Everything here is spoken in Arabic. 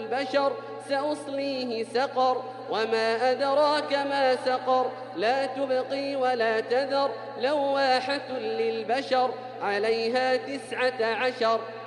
البشر سأصليه سقر وما أدراك ما سقر لا تبقي ولا تذر لواحة للبشر عليها 19